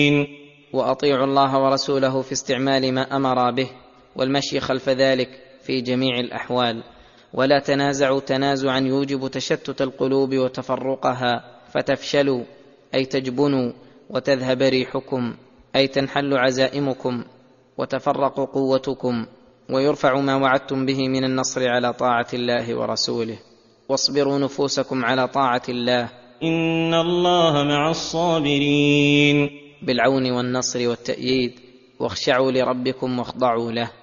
وأطيعوا الله ورسوله في استعمال ما أمر به والمشي خلف ذلك في جميع الأحوال، ولا تنازعوا تنازعا يوجب تشتت القلوب وتفرقها فتفشلوا أي تجبنوا وتذهب ريحكم أي تنحل عزائمكم وتفرق قوتكم، ويرفع ما وعدتم به من النصر على طاعة الله ورسوله. واصبروا نفوسكم على طاعة الله، إن الله مع الصابرين، بالعون والنصر والتأييد، واخشعوا لربكم واخضعوا له.